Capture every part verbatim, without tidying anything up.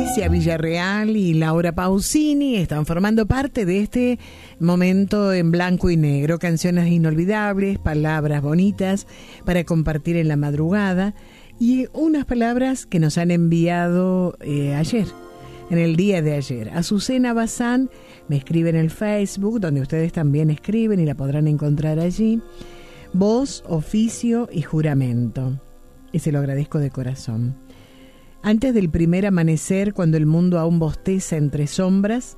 Alicia Villarreal y Laura Pausini están formando parte de este momento en blanco y negro. Canciones inolvidables, palabras bonitas para compartir en la madrugada y unas palabras que nos han enviado eh, ayer, en el día de ayer. Azucena Bazán me escribe en el Facebook, donde ustedes también escriben y la podrán encontrar allí. Voz, oficio y juramento. Y se lo agradezco de corazón. Antes del primer amanecer, cuando el mundo aún bosteza entre sombras,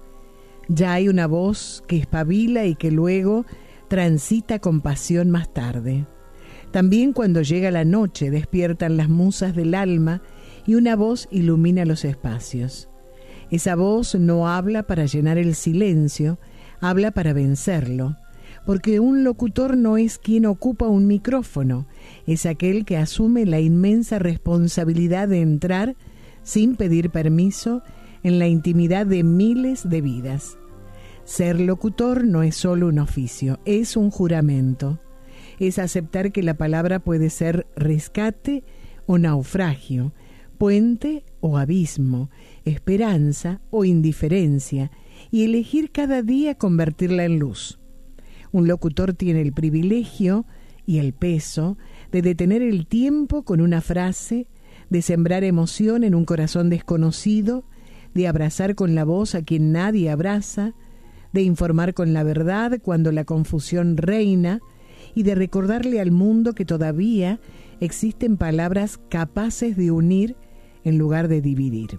ya hay una voz que espabila y que luego transita con pasión más tarde. También cuando llega la noche despiertan las musas del alma y una voz ilumina los espacios. Esa voz no habla para llenar el silencio, habla para vencerlo, porque un locutor no es quien ocupa un micrófono, es aquel que asume la inmensa responsabilidad de entrar, sin pedir permiso, en la intimidad de miles de vidas. Ser locutor no es solo un oficio, es un juramento. Es aceptar que la palabra puede ser rescate o naufragio, puente o abismo, esperanza o indiferencia, y elegir cada día convertirla en luz. Un locutor tiene el privilegio y el peso de detener el tiempo con una frase, de sembrar emoción en un corazón desconocido, de abrazar con la voz a quien nadie abraza, de informar con la verdad cuando la confusión reina y de recordarle al mundo que todavía existen palabras capaces de unir en lugar de dividir.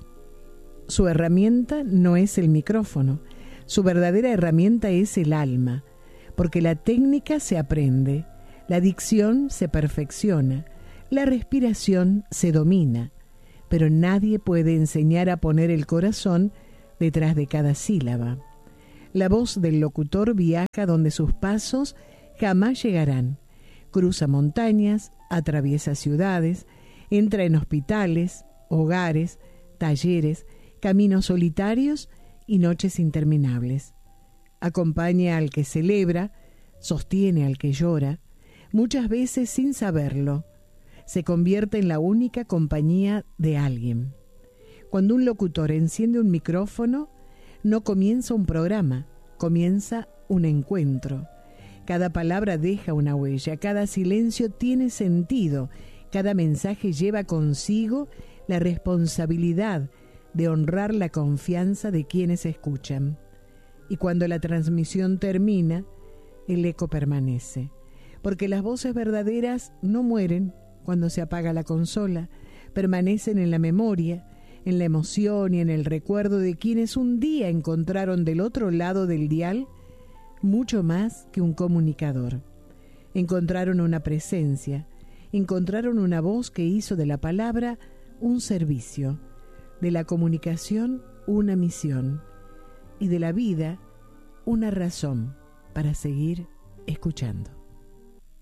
Su herramienta no es el micrófono, su verdadera herramienta es el alma, porque la técnica se aprende, la dicción se perfecciona, la respiración se domina, pero nadie puede enseñar a poner el corazón detrás de cada sílaba. La voz del locutor viaja donde sus pasos jamás llegarán, cruza montañas, atraviesa ciudades, entra en hospitales, hogares, talleres, caminos solitarios y noches interminables. Acompaña al que celebra, sostiene al que llora, muchas veces sin saberlo, se convierte en la única compañía de alguien. Cuando un locutor enciende un micrófono, no comienza un programa, comienza un encuentro. Cada palabra deja una huella, cada silencio tiene sentido, cada mensaje lleva consigo la responsabilidad de honrar la confianza de quienes escuchan. Y cuando la transmisión termina, el eco permanece, porque las voces verdaderas no mueren cuando se apaga la consola, permanecen en la memoria, en la emoción y en el recuerdo de quienes un día encontraron del otro lado del dial mucho más que un comunicador. Encontraron una presencia, encontraron una voz que hizo de la palabra un servicio, de la comunicación una misión y de la vida una razón para seguir escuchando.